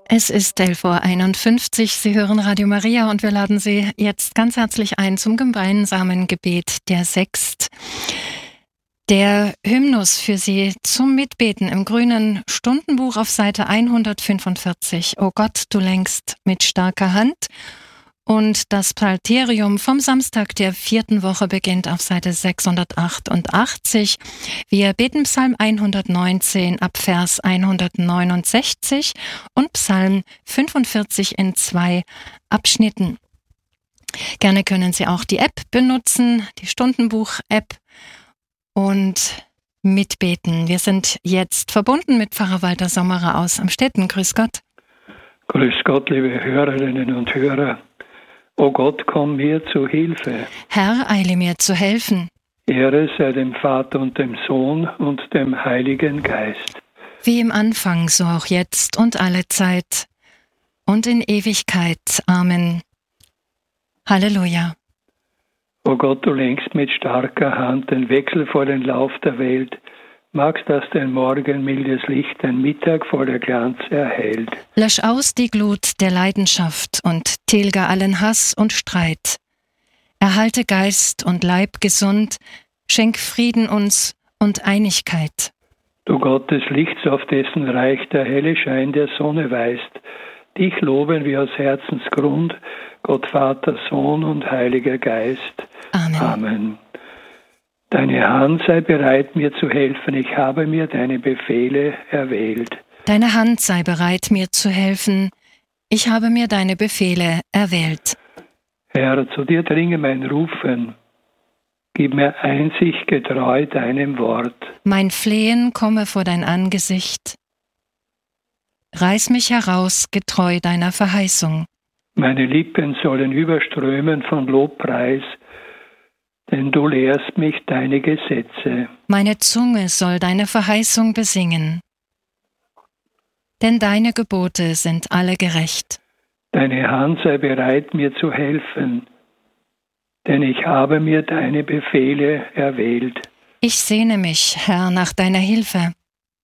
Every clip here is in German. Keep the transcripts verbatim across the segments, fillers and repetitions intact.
Es ist elf Uhr einundfünfzig. Sie hören Radio Maria und wir laden Sie jetzt ganz herzlich ein zum gemeinsamen Gebet der Sext. Der Hymnus für Sie zum Mitbeten im grünen Stundenbuch auf Seite hundertfünfundvierzig. O Gott, du lenkst mit starker Hand. Und das Psalterium vom Samstag der vierten Woche beginnt auf Seite sechshundertachtundachtzig. Wir beten Psalm hundertneunzehn ab Vers hundertneunundsechzig und Psalm fünfundvierzig in zwei Abschnitten. Gerne können Sie auch die App benutzen, die Stundenbuch-App, und mitbeten. Wir sind jetzt verbunden mit Pfarrer Walter Sommerer aus Amstetten. Grüß Gott. Grüß Gott, liebe Hörerinnen und Hörer. O Gott, komm mir zu Hilfe. Herr, eile mir zu helfen. Ehre sei dem Vater und dem Sohn und dem Heiligen Geist. Wie im Anfang, so auch jetzt und alle Zeit und in Ewigkeit. Amen. Halleluja. O Gott, du lenkst mit starker Hand den wechselvollen Lauf der Welt. Magst, dass den Morgen mildes Licht den Mittag voller Glanz erhält. Lösch aus die Glut der Leidenschaft und tilge allen Hass und Streit. Erhalte Geist und Leib gesund, schenk Frieden uns und Einigkeit. Du Gott des Lichts, auf dessen Reich der helle Schein der Sonne weist, dich loben wir aus Herzensgrund, Gott Vater, Sohn und Heiliger Geist. Amen. Amen. Deine Hand sei bereit, mir zu helfen. Ich habe mir deine Befehle erwählt. Deine Hand sei bereit, mir zu helfen. Ich habe mir deine Befehle erwählt. Herr, zu dir dringe mein Rufen. Gib mir Einsicht getreu deinem Wort. Mein Flehen komme vor dein Angesicht. Reiß mich heraus, getreu deiner Verheißung. Meine Lippen sollen überströmen von Lobpreis, denn du lehrst mich deine Gesetze. Meine Zunge soll deine Verheißung besingen, denn deine Gebote sind alle gerecht. Deine Hand sei bereit, mir zu helfen, denn ich habe mir deine Befehle erwählt. Ich sehne mich, Herr, nach deiner Hilfe,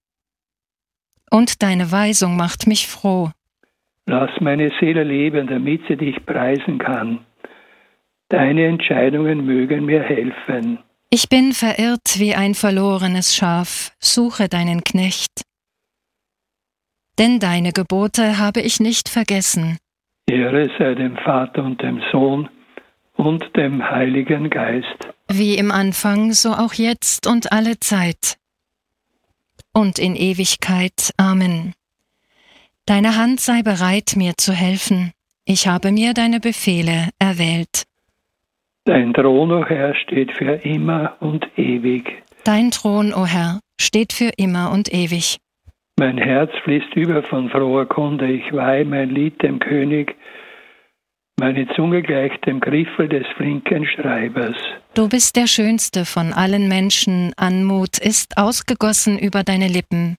und deine Weisung macht mich froh. Lass meine Seele leben, damit sie dich preisen kann. Deine Entscheidungen mögen mir helfen. Ich bin verirrt wie ein verlorenes Schaf, suche deinen Knecht. Denn deine Gebote habe ich nicht vergessen. Ehre sei dem Vater und dem Sohn und dem Heiligen Geist. Wie im Anfang, so auch jetzt und alle Zeit. Und in Ewigkeit. Amen. Deine Hand sei bereit, mir zu helfen. Ich habe mir deine Befehle erwählt. Dein Thron, o Herr, steht für immer und ewig. Dein Thron, o Herr, steht für immer und ewig. Mein Herz fließt über von froher Kunde. Ich weihe mein Lied dem König. Meine Zunge gleicht dem Griffel des flinken Schreibers. Du bist der Schönste von allen Menschen. Anmut ist ausgegossen über deine Lippen.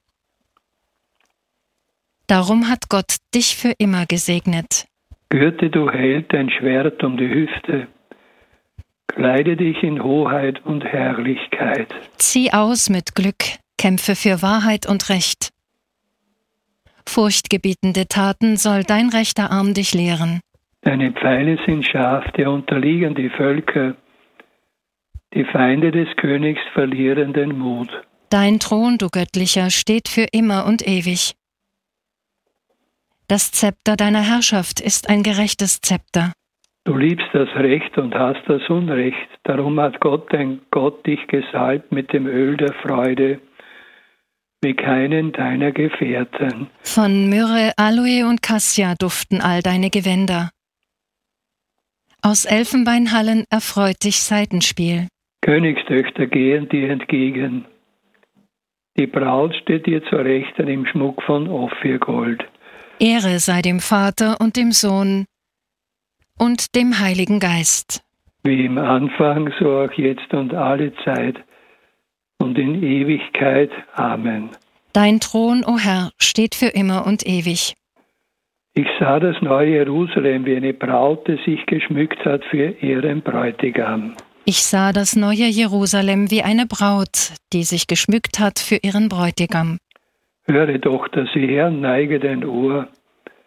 Darum hat Gott dich für immer gesegnet. Gürte, du Held, dein Schwert um die Hüfte. Kleide dich in Hoheit und Herrlichkeit. Zieh aus mit Glück, kämpfe für Wahrheit und Recht. Furchtgebietende Taten soll dein rechter Arm dich lehren. Deine Pfeile sind scharf, dir unterliegen die Völker. Die Feinde des Königs verlieren den Mut. Dein Thron, du Göttlicher, steht für immer und ewig. Das Zepter deiner Herrschaft ist ein gerechtes Zepter. Du liebst das Recht und hast das Unrecht. Darum hat Gott, dein Gott, dich gesalbt mit dem Öl der Freude, wie keinen deiner Gefährten. Von Myrrhe, Aloe und Kassia duften all deine Gewänder. Aus Elfenbeinhallen erfreut dich Saitenspiel. Königstöchter gehen dir entgegen. Die Braut steht dir zur Rechten im Schmuck von Ophirgold. Ehre sei dem Vater und dem Sohn und dem Heiligen Geist. Wie im Anfang, so auch jetzt und alle Zeit und in Ewigkeit. Amen. Dein Thron, o Herr, steht für immer und ewig. Ich sah das neue Jerusalem, wie eine Braut, die sich geschmückt hat für ihren Bräutigam. Ich sah das neue Jerusalem wie eine Braut, die sich geschmückt hat für ihren Bräutigam. Höre doch, dass sie Herr, neige dein Ohr.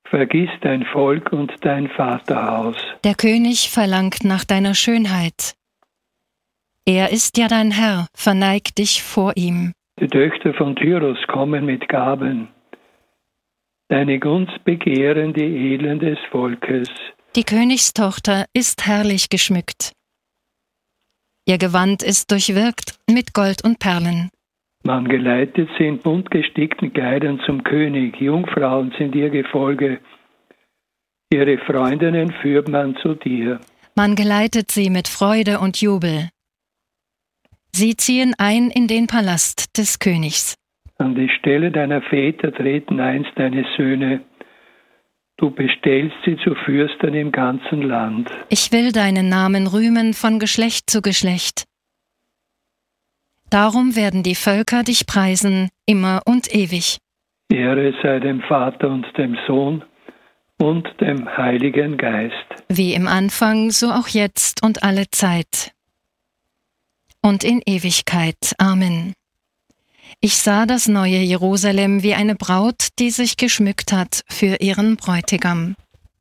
Vergiss dein Volk und dein Vaterhaus. Der König verlangt nach deiner Schönheit. Er ist ja dein Herr, verneig dich vor ihm. Die Töchter von Tyrus kommen mit Gaben. Deine Gunst begehren die Edlen des Volkes. Die Königstochter ist herrlich geschmückt. Ihr Gewand ist durchwirkt mit Gold und Perlen. Man geleitet sie in bunt gestickten Kleidern zum König. Jungfrauen sind ihr Gefolge. Ihre Freundinnen führt man zu dir. Man geleitet sie mit Freude und Jubel. Sie ziehen ein in den Palast des Königs. An die Stelle deiner Väter treten einst deine Söhne. Du bestellst sie zu Fürstern im ganzen Land. Ich will deinen Namen rühmen von Geschlecht zu Geschlecht. Darum werden die Völker dich preisen, immer und ewig. Ehre sei dem Vater und dem Sohn und dem Heiligen Geist. Wie im Anfang, so auch jetzt und alle Zeit. Und in Ewigkeit. Amen. Ich sah das neue Jerusalem wie eine Braut, die sich geschmückt hat für ihren Bräutigam.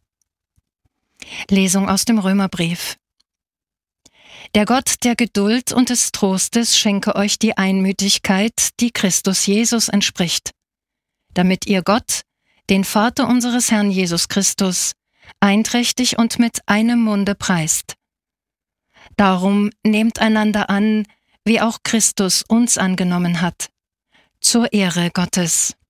Lesung aus dem Römerbrief. Der Gott der Geduld und des Trostes schenke euch die Einmütigkeit, die Christus Jesus entspricht, damit ihr Gott, den Vater unseres Herrn Jesus Christus, einträchtig und mit einem Munde preist. Darum nehmt einander an, wie auch Christus uns angenommen hat, zur Ehre Gottes.